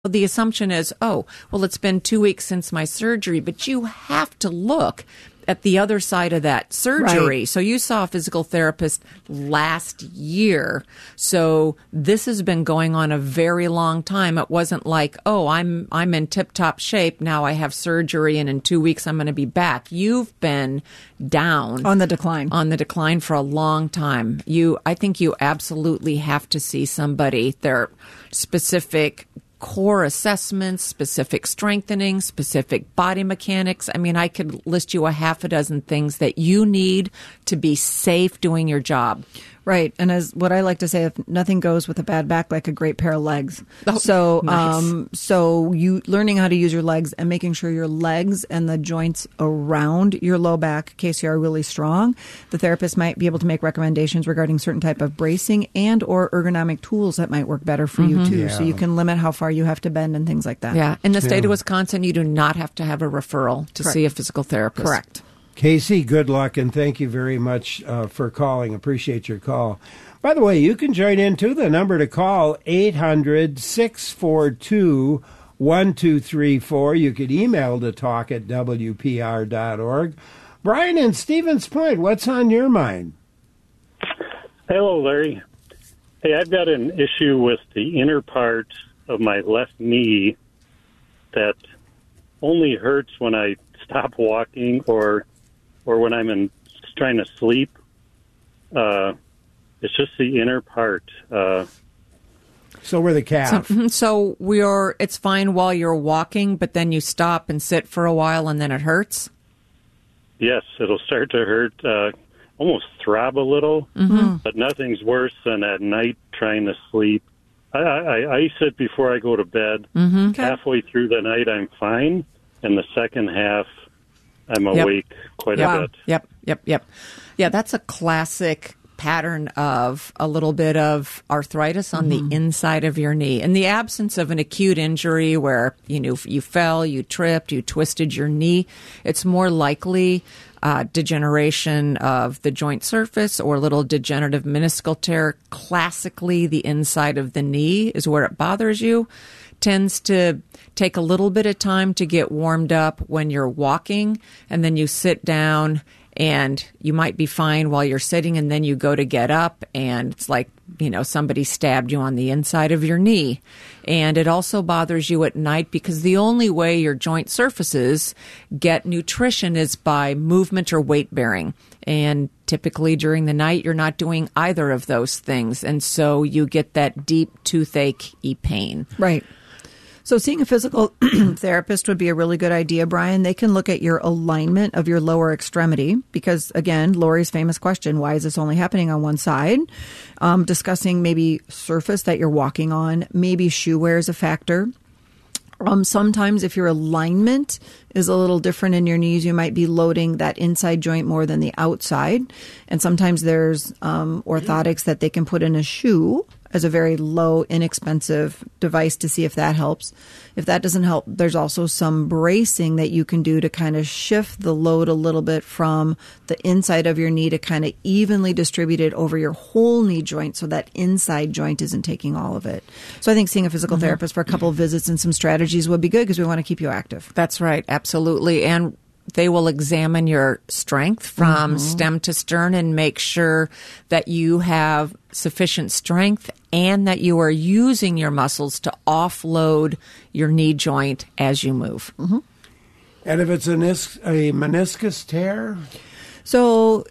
the assumption is, oh, well, it's been 2 weeks since my surgery, but you have to look at the other side of that surgery. Right. So you saw a physical therapist last year. So this has been going on a very long time. It wasn't like, oh, I'm in tip-top shape. Now I have surgery and in 2 weeks I'm going to be back. You've been down. On the decline. On the decline for a long time. I think you absolutely have to see somebody. Their specific core assessments, specific strengthening, specific body mechanics. I mean, I could list you a half a dozen things that you need to be safe doing your job. Right. And as what I like to say, if nothing goes with a bad back like a great pair of legs. Oh, so, nice. So you learning how to use your legs and making sure your legs and the joints around your low back, in case you are really strong, the therapist might be able to make recommendations regarding certain type of bracing and or ergonomic tools that might work better for you too. Yeah. So you can limit how far you have to bend and things like that. Yeah. In the state of Wisconsin, you do not have to have a referral to Correct. see a physical therapist. Correct. Casey, good luck, and thank you very much for calling. Appreciate your call. By the way, you can join in, too. The number to call, 800-642-1234. You could email to talk@wpr.org. Brian in Stevens Point, what's on your mind? Hello, Larry. Hey, I've got an issue with the inner part of my left knee that only hurts when I stop walking or when I'm trying to sleep. It's just the inner part. So we're the calf. So it's fine while you're walking, but then you stop and sit for a while and then it hurts? Yes, it'll start to hurt, almost throb a little, but nothing's worse than at night trying to sleep. I ice it before I go to bed. Okay. Halfway through the night, I'm fine, and the second half, I'm awake quite a bit. Yep. Yeah, that's a classic pattern of a little bit of arthritis on the inside of your knee. In the absence of an acute injury where, you fell, you tripped, you twisted your knee, it's more likely degeneration of the joint surface or little degenerative meniscal tear. Classically, the inside of the knee is where it bothers you. Tends to take a little bit of time to get warmed up when you're walking, and then you sit down and you might be fine while you're sitting, and then you go to get up and it's like, somebody stabbed you on the inside of your knee. And it also bothers you at night because the only way your joint surfaces get nutrition is by movement or weight bearing. And typically during the night, you're not doing either of those things. And so you get that deep toothache-y pain. Right. So seeing a physical therapist would be a really good idea, Brian. They can look at your alignment of your lower extremity because, again, Lori's famous question, why is this only happening on one side? Discussing maybe surface that you're walking on, maybe shoe wear is a factor. Sometimes if your alignment is a little different in your knees, you might be loading that inside joint more than the outside. And sometimes there's orthotics that they can put in a shoe as a very low, inexpensive device to see if that helps. If that doesn't help, there's also some bracing that you can do to kind of shift the load a little bit from the inside of your knee to kind of evenly distribute it over your whole knee joint so that inside joint isn't taking all of it. So I think seeing a physical therapist for a couple of visits and some strategies would be good because we want to keep you active. That's right. Absolutely. And they will examine your strength from stem to stern and make sure that you have sufficient strength and that you are using your muscles to offload your knee joint as you move. And if it's a meniscus tear? So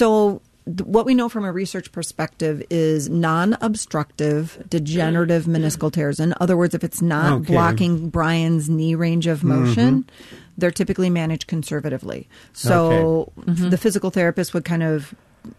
what we know from a research perspective is non-obstructive degenerative meniscal tears. In other words, if it's not blocking Brian's knee range of motion, they're typically managed conservatively. So the physical therapist would kind of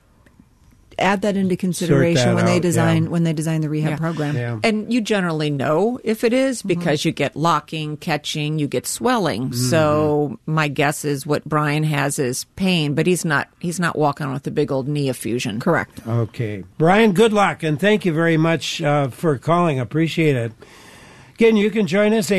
add that into consideration when they design the rehab program. Yeah. And you generally know if it is because you get locking, catching, you get swelling. So my guess is what Brian has is pain, but he's not walking with a big old knee effusion. Correct. Okay. Brian, good luck, and thank you very much for calling. Appreciate it. Again, you can join us,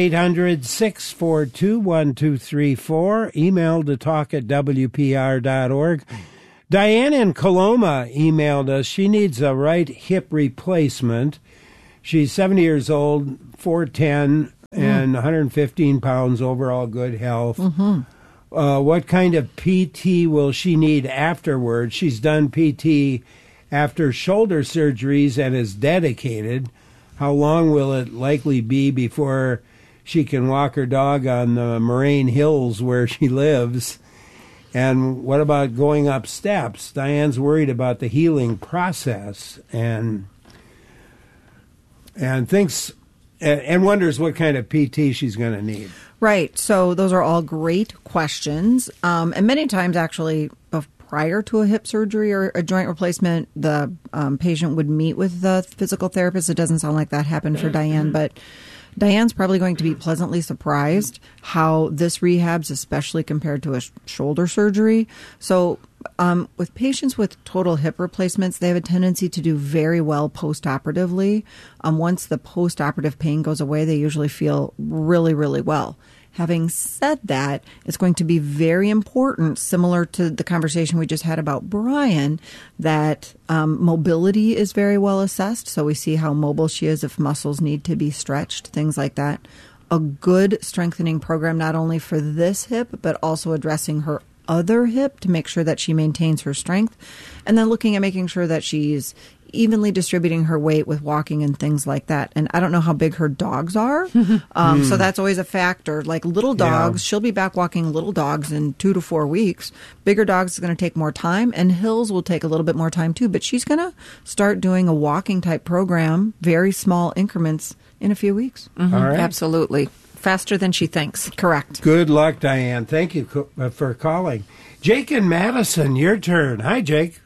800-642-1234. Email to talk@wpr.org. Diane in Coloma emailed us. She needs a right hip replacement. She's 70 years old, 4'10", and 115 pounds, overall good health. What kind of PT will she need afterwards? She's done PT after shoulder surgeries and is dedicated. How long will it likely be before she can walk her dog on the Moraine Hills where she lives? And what about going up steps? Diane's worried about the healing process and thinks and wonders what kind of PT she's going to need. Right. So those are all great questions. And many times, actually, prior to a hip surgery or a joint replacement, the patient would meet with the physical therapist. It doesn't sound like that happened for Diane, but Diane's probably going to be pleasantly surprised how this rehabs, especially compared to a shoulder surgery. So with patients with total hip replacements, they have a tendency to do very well post-operatively. Once the post-operative pain goes away, they usually feel really, really well. Having said that, it's going to be very important, similar to the conversation we just had about Brian, that mobility is very well assessed. So we see how mobile she is, if muscles need to be stretched, things like that. A good strengthening program, not only for this hip, but also addressing her other hip to make sure that she maintains her strength. And then looking at making sure that she's evenly distributing her weight with walking and things like that. And I don't know how big her dogs are. So that's always a factor. Like little dogs, she'll be back walking little dogs in 2 to 4 weeks. Bigger dogs is going to take more time, and hills will take a little bit more time too. But she's going to start doing a walking type program, very small increments, in a few weeks. All right. Absolutely. Faster than she thinks. Correct. Good luck, Diane. Thank you for calling. Jake and Madison, your turn. Hi, Jake.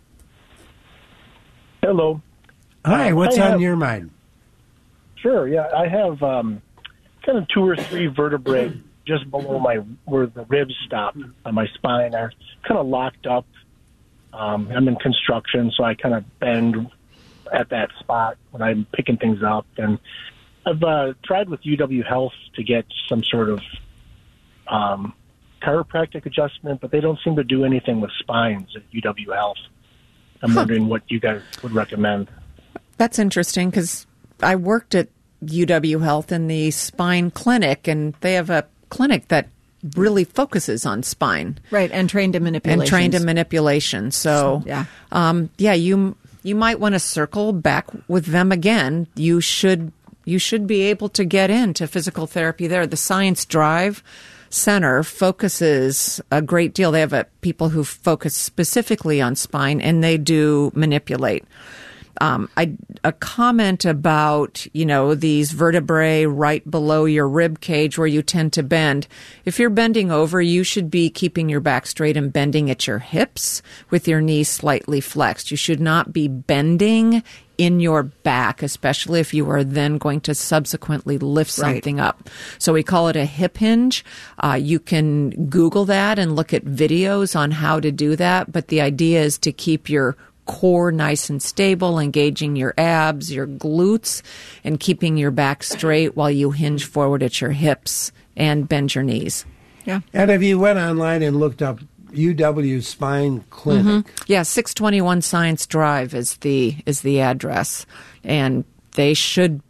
Hello. Hi, what's on your mind? Sure, yeah. I have kind of 2 or 3 vertebrae just below where the ribs stop on my spine are kind of locked up. I'm in construction, so I kind of bend at that spot when I'm picking things up. And I've tried with UW Health to get some sort of chiropractic adjustment, but they don't seem to do anything with spines at UW Health. I'm wondering what you guys would recommend. That's interesting because I worked at UW Health in the spine clinic, and they have a clinic that really focuses on spine. Right, and trained in manipulation. So, you might want to circle back with them again. You should be able to get into physical therapy there. The Science Drive Center focuses a great deal. They have people who focus specifically on spine, and they do manipulate. A comment about, these vertebrae right below your rib cage where you tend to bend. If you're bending over, you should be keeping your back straight and bending at your hips with your knees slightly flexed. You should not be bending in your back, especially if you are then going to subsequently lift something up. So we call it a hip hinge. You can Google that and look at videos on how to do that. But the idea is to keep your core nice and stable, engaging your abs, your glutes, and keeping your back straight while you hinge forward at your hips and bend your knees. Yeah. And if you went online and looked up UW Spine Clinic. Yeah, 621 Science Drive is the address, and that's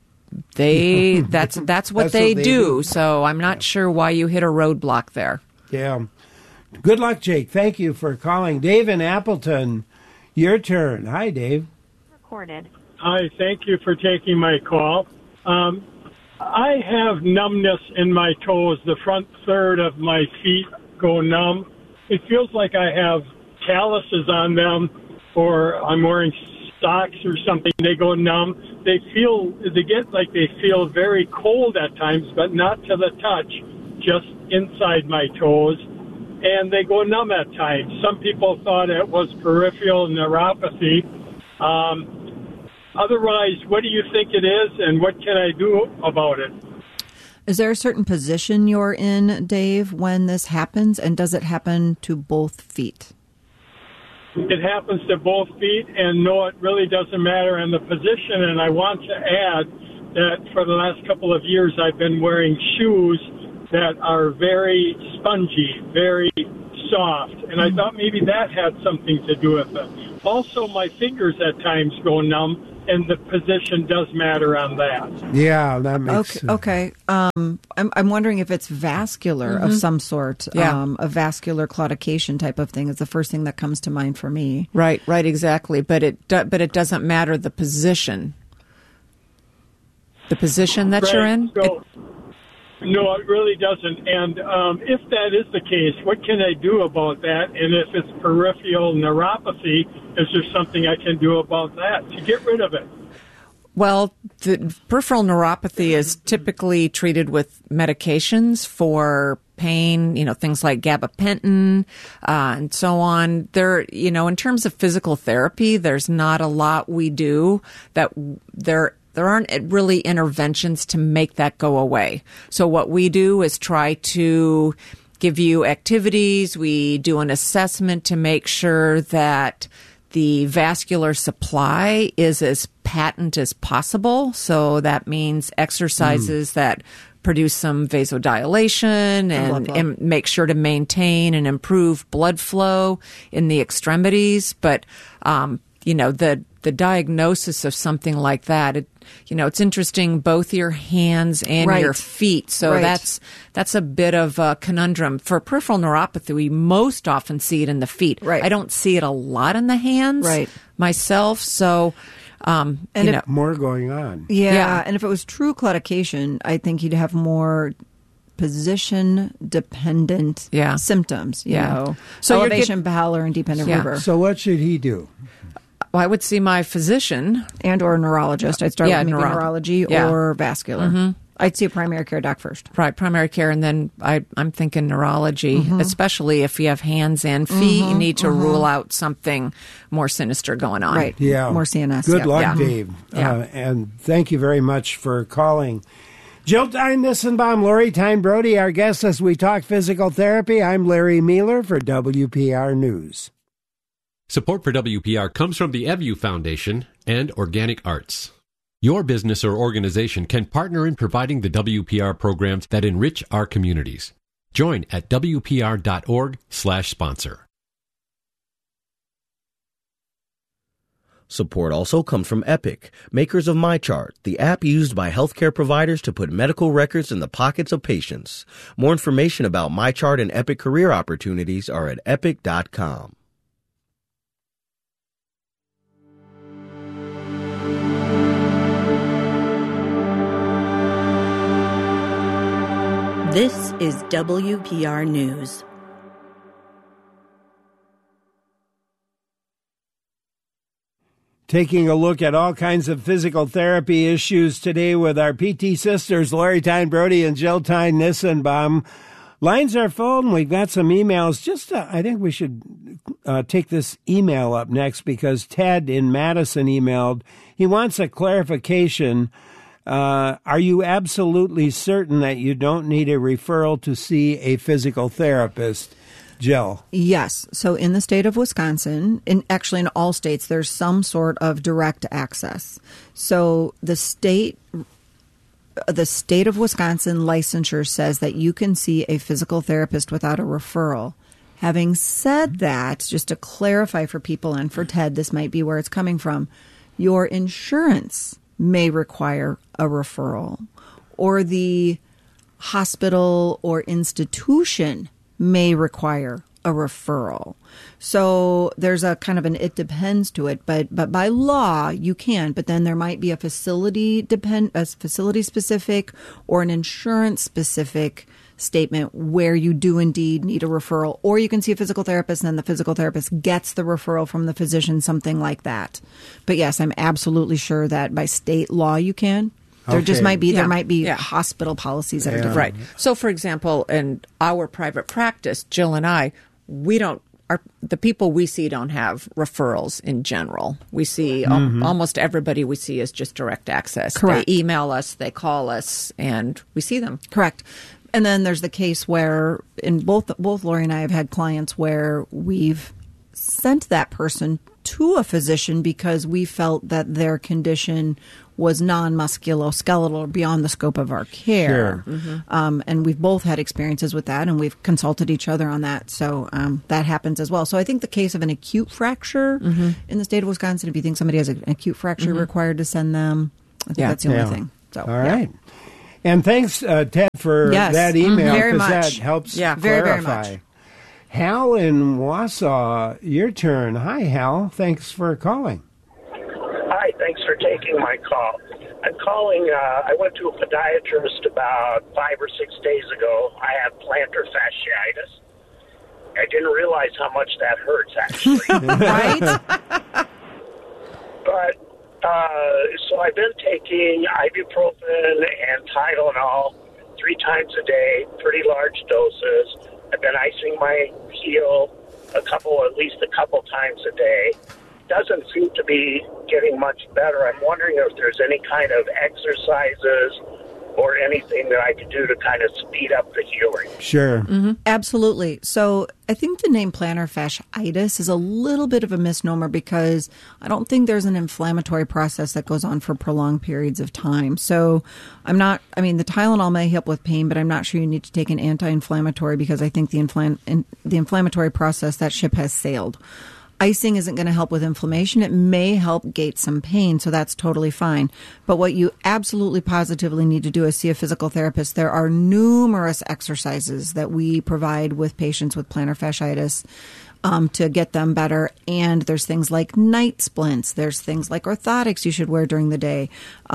what they do. So I'm not sure why you hit a roadblock there. Yeah. Good luck, Jake. Thank you for calling. Dave in Appleton, your turn. Hi, Dave. Recorded. Hi, thank you for taking my call. I have numbness in my toes. The front third of my feet go numb. It feels like I have calluses on them, or I'm wearing socks or something. They go numb. They feel very cold at times, but not to the touch, just inside my toes. And they go numb at times. Some people thought it was peripheral neuropathy. Otherwise, what do you think it is, and what can I do about it? Is there a certain position you're in, Dave, when this happens, and does it happen to both feet? It happens to both feet, and no, it really doesn't matter in the position. And I want to add that for the last couple of years, I've been wearing shoes that are very spongy, very soft, and I thought maybe that had something to do with it. Also, my fingers at times go numb, and the position does matter on that. Yeah, that makes sense. Okay. I'm wondering if it's vascular of some sort. Yeah. A vascular claudication type of thing is the first thing that comes to mind for me. Right, exactly. But it doesn't matter the position. The position that you're in. So, no, it really doesn't. And if that is the case, what can I do about that? And if it's peripheral neuropathy, is there something I can do about that to get rid of it? Well, the peripheral neuropathy is typically treated with medications for pain, things like gabapentin, and so on. There, in terms of physical therapy, there's not a lot we do that there aren't really interventions to make that go away. So what we do is try to give you activities. We do an assessment to make sure that the vascular supply is as patent as possible. So that means exercises that produce some vasodilation and make sure to maintain and improve blood flow in the extremities. But, the diagnosis of something like that, it's interesting, both your hands and Right. your feet. So Right. that's a bit of a conundrum. For peripheral neuropathy, we most often see it in the feet. Right. I don't see it a lot in the hands Right. myself. So, More going on. Yeah, and if it was true claudication, I think you'd have more position-dependent symptoms. You know, So you're elevation, pallor, and dependent river. So what should he do? Well, I would see my physician. And or a neurologist. I'd start with maybe neurology or vascular. I'd see a primary care doc first. Right, primary care, and then I'm thinking neurology, especially if you have hands and feet. You need to rule out something more sinister going on. Right. Yeah. More CNS. Good luck, Dave. Yeah. And thank you very much for calling. Jill Tyne Nissenbaum, Lori Tyne Brody, our guests as we talk physical therapy. I'm Larry Mueller for WPR News. Support for WPR comes from the EVU Foundation and Organic Arts. Your business or organization can partner in providing the WPR programs that enrich our communities. Join at WPR.org/sponsor. Support also comes from Epic, makers of MyChart, the app used by healthcare providers to put medical records in the pockets of patients. More information about MyChart and Epic career opportunities are at epic.com. This is WPR News. Taking a look at all kinds of physical therapy issues today with our PT sisters, Lori Tyne Brody and Jill Tyne Nissenbaum. Lines are full, and we've got some emails. I think we should take this email up next because Ted in Madison emailed. He wants a clarification. Are you absolutely certain that you don't need a referral to see a physical therapist? Jill? Yes. So in the state of Wisconsin, actually in all states, there's some sort of direct access. So the state of Wisconsin licensure says that you can see a physical therapist without a referral. Having said that, just to clarify for people and for Ted, this might be where it's coming from, your insurance may require a referral, or the hospital or institution may require a referral. So there's a kind of an it depends to it, but by law you can, but then there might be a facility specific or an insurance specific statement where you do indeed need a referral, or you can see a physical therapist and then the physical therapist gets the referral from the physician, something like that. But yes, I'm absolutely sure that by state law you can. There just might be hospital policies that are different. Right. So, for example, in our private practice, Jill and I, the people we see don't have referrals in general. We see almost everybody we see is just direct access. Correct. They email us, they call us, and we see them. Correct. And then there's the case where in both Lori and I have had clients where we've sent that person to a physician because we felt that their condition was non-musculoskeletal, beyond the scope of our care. Sure. And we've both had experiences with that, and we've consulted each other on that. So that happens as well. So I think the case of an acute fracture in the state of Wisconsin, if you think somebody has an acute fracture required to send them, I think that's the only thing. So, all right. And thanks, Ted, for that email, very because that much. helps Very, clarify. very much. Hal in Wausau, your turn. Hi, Hal. Thanks for calling. Hi, thanks for taking my call. I'm calling, I went to a podiatrist about 5 or 6 days ago. I have plantar fasciitis. I didn't realize how much that hurts, actually. Right? But, so I've been taking ibuprofen and Tylenol 3 times a day, pretty large doses. I've been icing my heel at least a couple times a day. Doesn't seem to be getting much better. I'm wondering if there's any kind of exercises or anything that I could do to kind of speed up the healing. Sure. Absolutely. So I think the name plantar fasciitis is a little bit of a misnomer because I don't think there's an inflammatory process that goes on for prolonged periods of time. So the Tylenol may help with pain, but I'm not sure you need to take an anti-inflammatory because I think the inflammatory process, that ship has sailed. Icing isn't going to help with inflammation. It may help gate some pain, so that's totally fine. But what you absolutely positively need to do is see a physical therapist. There are numerous exercises that we provide with patients with plantar fasciitis to get them better. And there's things like night splints. There's things like orthotics you should wear during the day.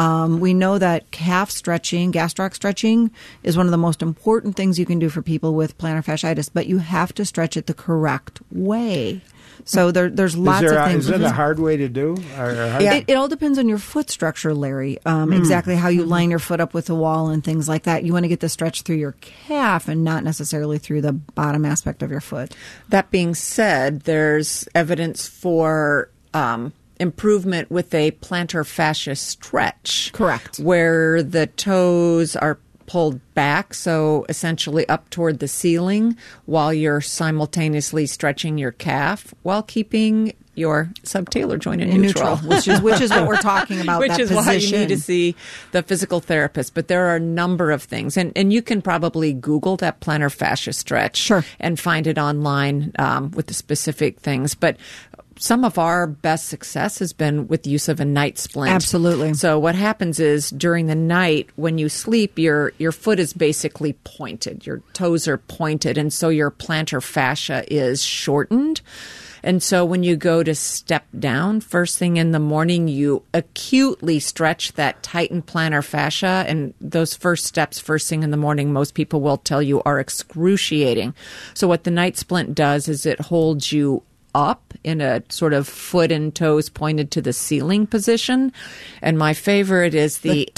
We know that calf stretching, gastroc stretching, is one of the most important things you can do for people with plantar fasciitis, but you have to stretch it the correct way. So there's lots of things. Is it a hard way to do? It all depends on your foot structure, Larry. Exactly how you line your foot up with the wall and things like that. You want to get the stretch through your calf and not necessarily through the bottom aspect of your foot. That being said, there's evidence for improvement with a plantar fascia stretch. Correct. Where the toes are pulled back, so essentially up toward the ceiling, while you're simultaneously stretching your calf while keeping your subtalar joint in neutral. which is what we're talking about. Which that is position. why you need to see the physical therapist. But there are a number of things, and you can probably Google that plantar fascia stretch, and find it online with the specific things. But some of our best success has been with the use of a night splint. Absolutely. So what happens is during the night when you sleep, your foot is basically pointed. Your toes are pointed, and so your plantar fascia is shortened. And so when you go to step down first thing in the morning, you acutely stretch that tightened plantar fascia. And those first steps first thing in the morning, most people will tell you are excruciating. So what the night splint does is it holds you up in a sort of foot and toes pointed to the ceiling position. And my favorite is the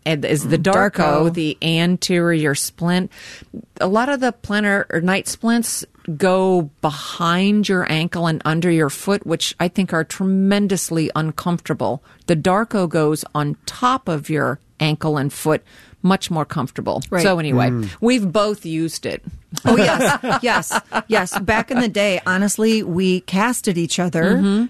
Darco, the anterior splint. A lot of the plantar or night splints go behind your ankle and under your foot, which I think are tremendously uncomfortable. The Darco goes on top of your ankle and foot, much more comfortable. Right. So anyway, we've both used it. Oh, yes. Back in the day, honestly, we casted each other in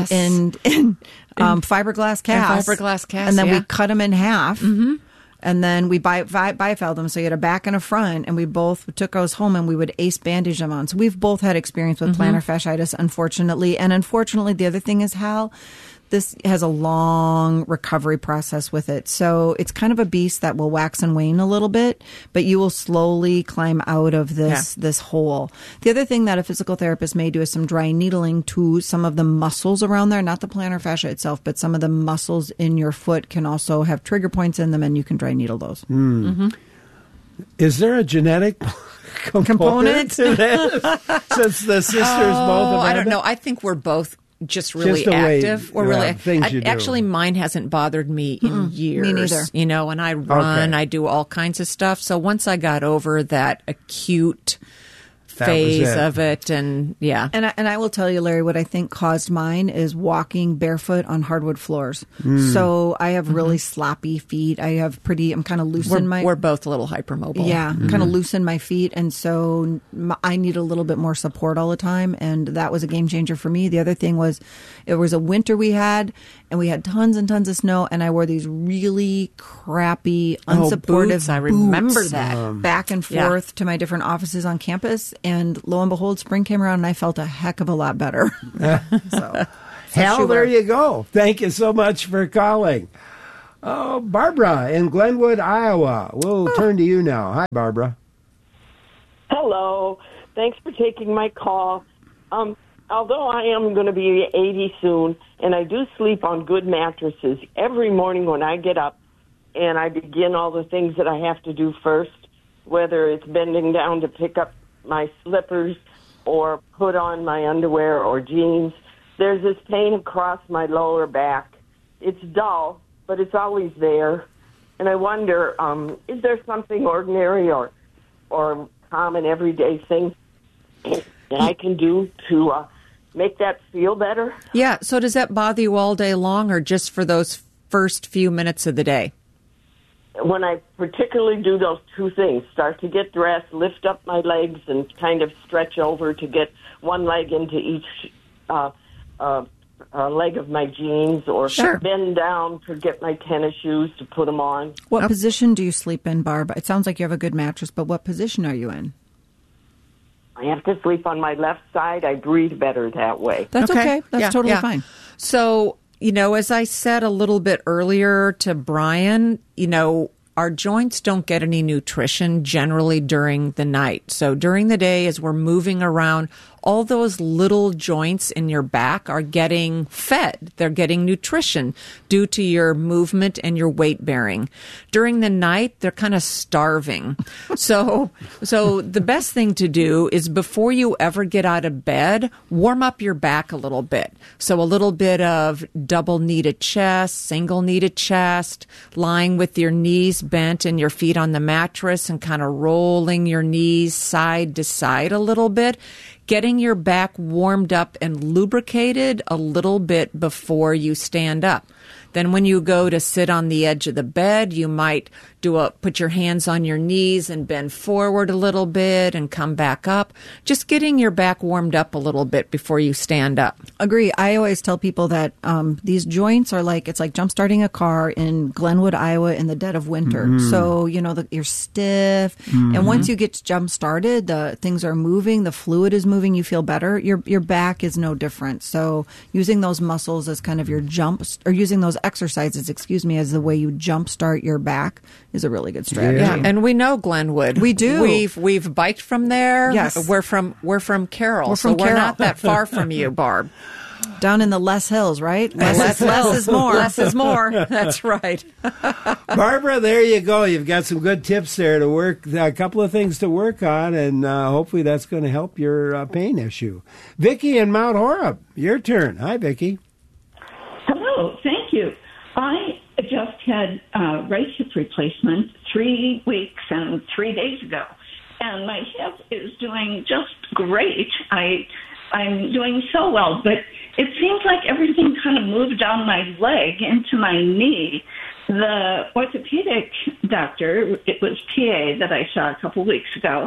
fiberglass casts. And then we cut them in half. And then we bifelled them, so you had a back and a front, and we both took those home and we would ace bandage them on. So we've both had experience with plantar fasciitis, unfortunately. And unfortunately, the other thing is, Hal, this has a long recovery process with it. So it's kind of a beast that will wax and wane a little bit, but you will slowly climb out of this hole. The other thing that a physical therapist may do is some dry needling to some of the muscles around there, not the plantar fascia itself, but some of the muscles in your foot can also have trigger points in them, and you can dry needle those. Is there a genetic component to this? Since the sisters both have I don't know. I think we're both just really active. We're really things you do. Actually, mine hasn't bothered me in years. Me neither. You know, and I run, I do all kinds of stuff. So once I got over that acute phase of it, and and I will tell you, Larry, what I think caused mine is walking barefoot on hardwood floors. So I have really sloppy feet. I'm kind of loose in my. We're both a little hypermobile. Yeah, kind of loose in my feet, and so I need a little bit more support all the time, and that was a game changer for me. The other thing was, it was a winter we had, and we had tons and tons of snow, and I wore these really crappy, unsupportive boots. I remember boots that. back and forth to my different offices on campus, and lo and behold, spring came around, and I felt a heck of a lot better. Hal, there you go. Thank you so much for calling. Oh, Barbara in Glenwood, Iowa. We'll turn to you now. Hi, Barbara. Hello. Thanks for taking my call. Although I am going to be 80 soon, and I do sleep on good mattresses, every morning when I get up and I begin all the things that I have to do first, whether it's bending down to pick up my slippers or put on my underwear or jeans, there's this pain across my lower back. It's dull, but it's always there. And I wonder, is there something ordinary or common everyday thing that I can do to make that feel better? Yeah. So does that bother you all day long or just for those first few minutes of the day? When I particularly do those two things, start to get dressed, lift up my legs, and kind of stretch over to get one leg into each leg of my jeans, or bend down to get my tennis shoes to put them on. What position do you sleep in, Barb? It sounds like you have a good mattress, but what position are you in? I have to sleep on my left side. I breathe better that way. That's okay. That's totally fine. So, as I said a little bit earlier to Brian, our joints don't get any nutrition generally during the night. So during the day, as we're moving around, all those little joints in your back are getting fed. They're getting nutrition due to your movement and your weight bearing. During the night, they're kind of starving. So the best thing to do is before you ever get out of bed, warm up your back a little bit. So a little bit of double kneaded chest, single kneaded chest, lying with your knees bent and your feet on the mattress and kind of rolling your knees side to side a little bit. Getting your back warmed up and lubricated a little bit before you stand up. Then when you go to sit on the edge of the bed, you might put your hands on your knees and bend forward a little bit and come back up. Just getting your back warmed up a little bit before you stand up. Agree. I always tell people that these joints are it's like jump starting a car in Glenwood, Iowa in the dead of winter. Mm-hmm. So, you're stiff. Mm-hmm. And once you get jump started, the things are moving, the fluid is moving, you feel better. Your back is no different. So using those muscles as kind of your using those exercises, as the way you jumpstart your back is a really good strategy. Yeah, and we know Glenwood. We do. We've biked from there. Yes, we're from Carroll, we're not that far from you, Barb. Down in the Les Hills, right? Less is more. Less is more. That's right. Barbara, there you go. You've got some good tips there to work, a couple of things to work on, and hopefully that's going to help your pain issue. Vicki in Mount Horeb, your turn. Hi, Vicki. Hello. Thank you. I just had right hip replacement 3 weeks and 3 days ago, and my hip is doing just great. I'm doing so well, but it seems like everything kind of moved down my leg into my knee. The orthopedic doctor, it was PA that I saw a couple weeks ago,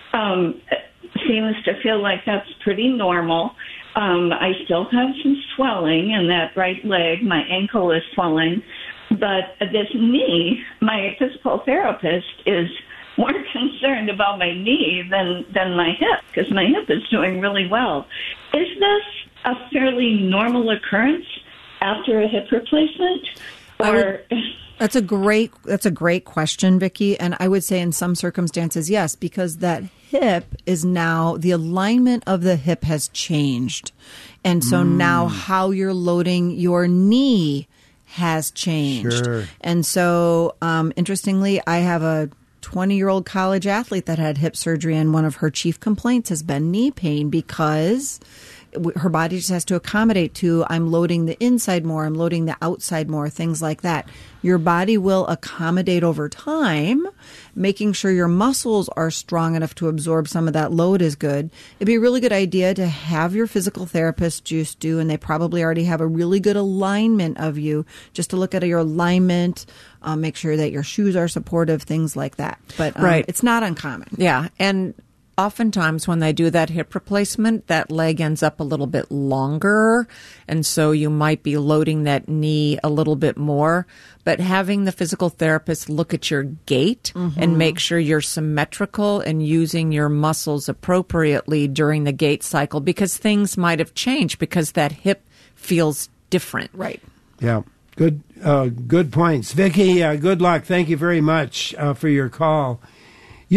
seems to feel like that's pretty normal. I still have some swelling in that right leg. My ankle is swelling. But this knee, my physical therapist is more concerned about my knee than my hip, because my hip is doing really well. Is this a fairly normal occurrence after a hip replacement? That's a great question, Vicki. And I would say in some circumstances, yes, because that hip is now, the alignment of the hip has changed. And so now how you're loading your knee has changed. Sure. And so, interestingly, I have a 20-year-old college athlete that had hip surgery, and one of her chief complaints has been knee pain because her body just has to accommodate to, I'm loading the inside more, I'm loading the outside more, things like that. Your body will accommodate over time. Making sure your muscles are strong enough to absorb some of that load is good. It'd be a really good idea to have your physical therapist just do, and they probably already have a really good alignment of you, just to look at your alignment, make sure that your shoes are supportive, things like that. But it's not uncommon. Yeah, and oftentimes when they do that hip replacement, that leg ends up a little bit longer, and so you might be loading that knee a little bit more. But having the physical therapist look at your gait and make sure you're symmetrical and using your muscles appropriately during the gait cycle, because things might have changed because that hip feels different. Right. Yeah. Good points. Vicki, good luck. Thank you very much for your call.